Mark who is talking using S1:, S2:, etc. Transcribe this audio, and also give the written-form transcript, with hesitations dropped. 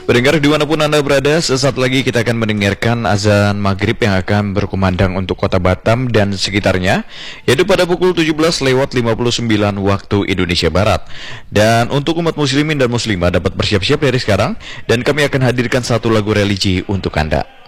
S1: Pendengar dimanapun Anda berada, sesaat lagi kita akan mendengarkan azan maghrib yang akan berkumandang untuk kota Batam dan sekitarnya, yaitu pada pukul 17:59 waktu Indonesia Barat. Dan untuk umat muslimin dan muslimah dapat bersiap-siap dari sekarang, dan kami akan hadirkan satu lagu religi untuk Anda.